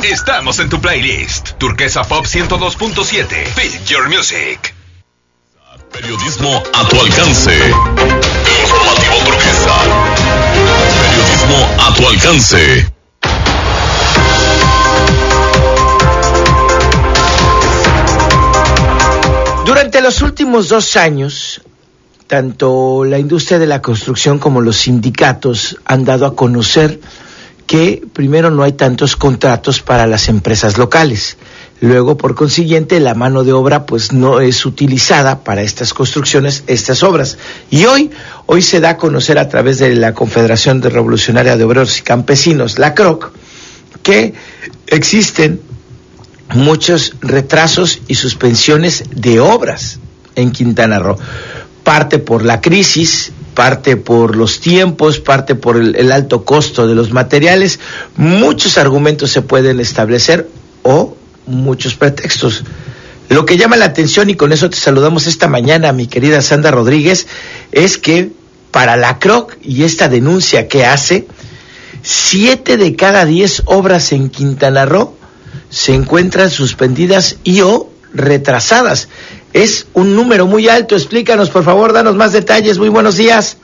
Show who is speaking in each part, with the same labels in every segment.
Speaker 1: Estamos en tu playlist. Turquesa Pop 102.7. Fit Your Music.
Speaker 2: Periodismo a tu alcance. Informativo Turquesa. Periodismo a tu alcance.
Speaker 3: Durante los últimos 2 años, tanto la industria de la construcción como los sindicatos han dado a conocer que primero no hay tantos contratos para las empresas locales. Luego, por consiguiente, la mano de obra pues no es utilizada para estas construcciones, estas obras. Y hoy se da a conocer a través de la Confederación Revolucionaria de Obreros y Campesinos, la CROC, que existen muchos retrasos y suspensiones de obras en Quintana Roo. Parte por la crisis, parte por los tiempos, parte por el alto costo de los materiales. Muchos argumentos se pueden establecer o muchos pretextos. Lo que llama la atención, y con eso te saludamos esta mañana, mi querida Sandra Rodríguez, es que para la CROC y esta denuncia que hace, 7 de cada 10 obras en Quintana Roo se encuentran suspendidas y o retrasadas. Es un número muy alto. Explícanos, por favor, danos más detalles. Muy buenos días.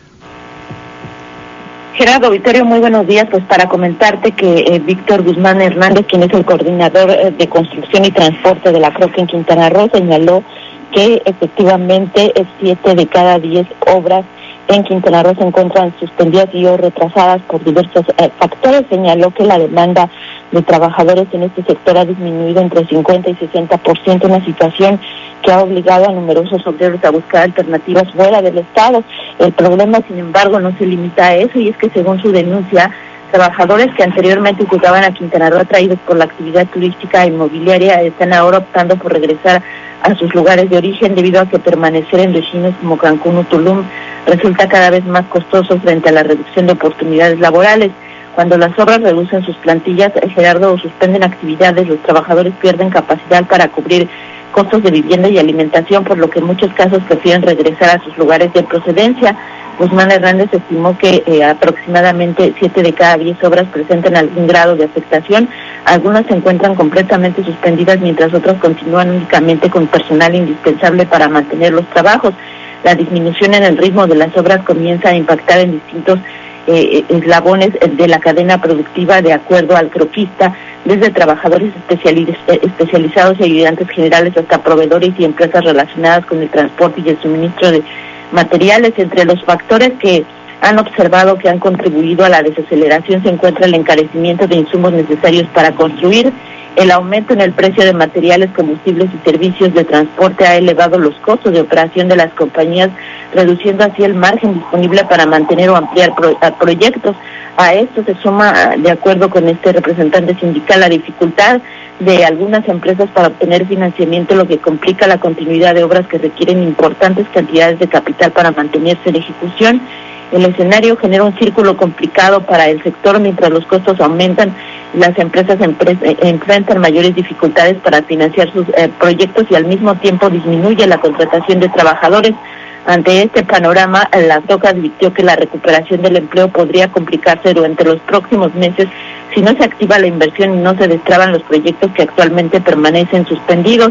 Speaker 4: Gerardo Vittorio, muy buenos días. Pues para comentarte que Víctor Guzmán Hernández, quien es el coordinador de construcción y transporte de la CROC en Quintana Roo, señaló que efectivamente 7 de cada 10 obras en Quintana Roo se encuentran suspendidas y o retrasadas por diversos factores. Señaló que la demanda de trabajadores en este sector ha disminuido entre 50 y 60%, una situación que ha obligado a numerosos obreros a buscar alternativas fuera del Estado. El problema, sin embargo, no se limita a eso, y es que según su denuncia, trabajadores que anteriormente llegaban a Quintana Roo atraídos por la actividad turística e inmobiliaria están ahora optando por regresar a sus lugares de origen debido a que permanecer en destinos como Cancún o Tulum resulta cada vez más costoso frente a la reducción de oportunidades laborales. Cuando las obras reducen sus plantillas, Gerardo, o suspenden actividades, los trabajadores pierden capacidad para cubrir costos de vivienda y alimentación, por lo que en muchos casos prefieren regresar a sus lugares de procedencia. Guzmán Hernández estimó que aproximadamente 7 de cada 10 obras presentan algún grado de afectación. Algunas se encuentran completamente suspendidas, mientras otras continúan únicamente con personal indispensable para mantener los trabajos. La disminución en el ritmo de las obras comienza a impactar en distintos eslabones de la cadena productiva, de acuerdo al croquista, desde trabajadores especializados y ayudantes generales hasta proveedores y empresas relacionadas con el transporte y el suministro de materiales. Entre los factores que han observado que han contribuido a la desaceleración se encuentra el encarecimiento de insumos necesarios para construir. El aumento en el precio de materiales, combustibles y servicios de transporte ha elevado los costos de operación de las compañías, reduciendo así el margen disponible para mantener o ampliar proyectos. A esto se suma, de acuerdo con este representante sindical, la dificultad de algunas empresas para obtener financiamiento, lo que complica la continuidad de obras que requieren importantes cantidades de capital para mantenerse en ejecución. El escenario genera un círculo complicado para el sector. Mientras los costos aumentan, las empresas enfrentan mayores dificultades para financiar sus proyectos, y al mismo tiempo disminuye la contratación de trabajadores. Ante este panorama, la CROC advirtió que la recuperación del empleo podría complicarse durante los próximos meses si no se activa la inversión y no se destraban los proyectos que actualmente permanecen suspendidos.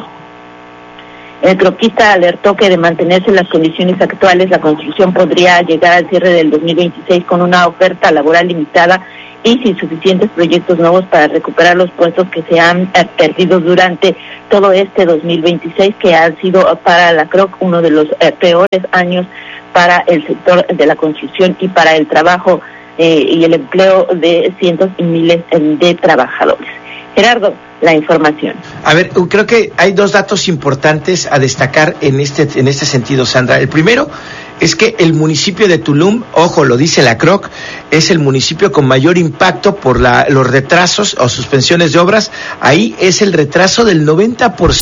Speaker 4: El croquista alertó que de mantenerse las condiciones actuales, la construcción podría llegar al cierre del 2026 con una oferta laboral limitada y sin suficientes proyectos nuevos para recuperar los puestos que se han perdido durante todo este 2026, que ha sido para la CROC uno de los peores años para el sector de la construcción y para el trabajo y el empleo de cientos y miles de trabajadores. Gerardo, la información.
Speaker 3: A ver, creo que hay 2 datos importantes a destacar en este sentido, Sandra. El primero es que el municipio de Tulum, ojo, lo dice la CROC, es el municipio con mayor impacto por los retrasos o suspensiones de obras. Ahí es el retraso del 90%